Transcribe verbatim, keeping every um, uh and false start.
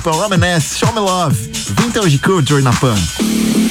Pamela Ness, Show Me Love. Vintage Culture na Pan.